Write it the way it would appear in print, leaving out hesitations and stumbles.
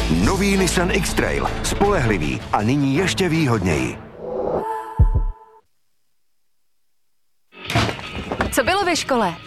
Nový Nissan X-Trail. Spolehlivý a nyní ještě výhodněji. Co bylo ve škole?